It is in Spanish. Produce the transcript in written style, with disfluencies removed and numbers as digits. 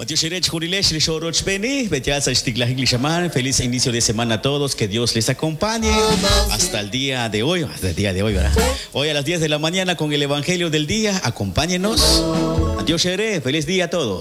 Feliz inicio de semana a todos, que Dios les acompañe hasta el día de hoy, ¿verdad? Hoy a las 10 de la mañana con el Evangelio del día, acompáñenos. Adiós, feliz día a todos.